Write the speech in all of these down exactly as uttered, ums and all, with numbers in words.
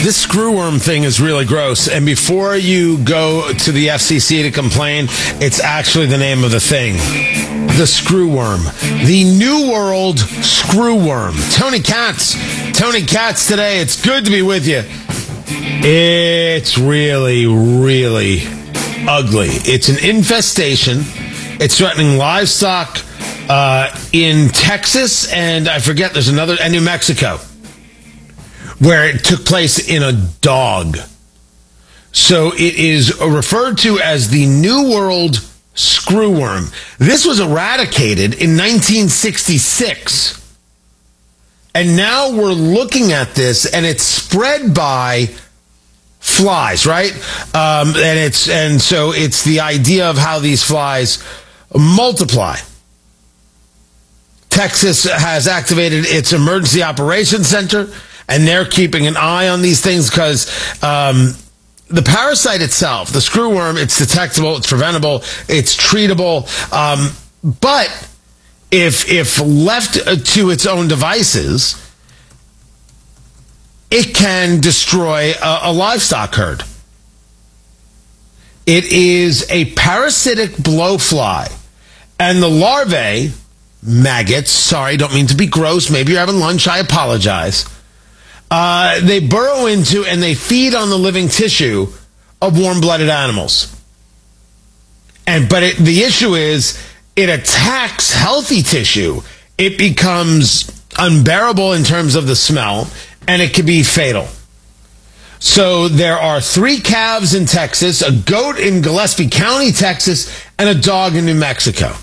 This screwworm thing is really gross. And before you go to the F C C to complain, it's actually the name of the thing. The screwworm. The New World screwworm. Tony Katz. Tony Katz today. It's good to be with you. It's really, really ugly. It's an infestation. It's threatening livestock uh, in Texas, and I forget, there's another, and New Mexico, where it took place in a dog. So it is referred to as the New World screwworm. This was eradicated in nineteen sixty-six. And now we're looking at this, and it's spread by flies, right? Um, and it's and so it's the idea of how these flies multiply. Texas has activated its emergency operations center, and they're keeping an eye on these things because um, the parasite itself, the screwworm, it's detectable, it's preventable, it's treatable. Um, but if if left to its own devices, it can destroy a, a livestock herd. It is a parasitic blowfly, and the larvae, maggots, sorry, don't mean to be gross, maybe you're having lunch, I apologize. Uh, they burrow into and they feed on the living tissue of warm-blooded animals. And but it, the issue is it attacks healthy tissue. It becomes unbearable in terms of the smell, and it can be fatal. So there are three calves in Texas, a goat in Gillespie County, Texas, and a dog in New Mexico.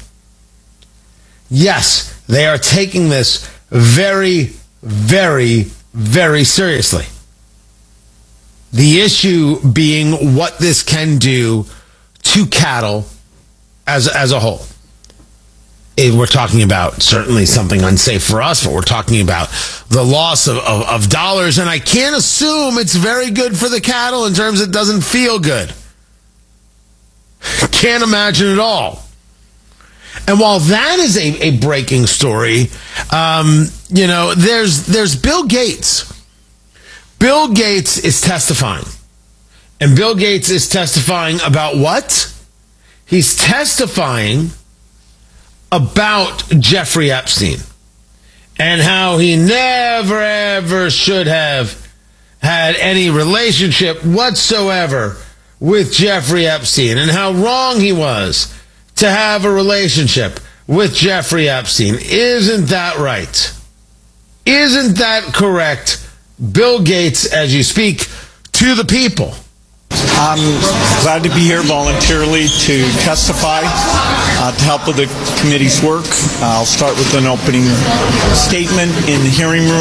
Yes, they are taking this very, very, very seriously. The issue being what this can do to cattle as, as a whole. If we're talking about certainly something unsafe for us, but we're talking about the loss of, of, of dollars, and I can't assume it's very good for the cattle in terms it doesn't feel good. Can't imagine at all. And while that is a, a breaking story, um, you know, there's there's Bill Gates. Bill Gates is testifying. And Bill Gates is testifying about what? He's testifying about Jeffrey Epstein and how he never, ever should have had any relationship whatsoever with Jeffrey Epstein, and how wrong he was to have a relationship with Jeffrey Epstein. Isn't that right? Isn't that correct, Bill Gates, as you speak to the people? I'm glad to be here voluntarily to testify, uh, to help with the committee's work. I'll start with an opening statement in the hearing room.